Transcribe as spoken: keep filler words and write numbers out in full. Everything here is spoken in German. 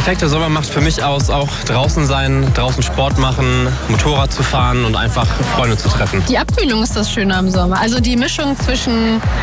perfekte Sommer macht für mich aus, auch draußen sein, draußen Sport machen, Motorrad zu fahren und einfach Freunde zu treffen. Die Abkühlung ist das Schöne am Sommer. Also die Mischung zwischen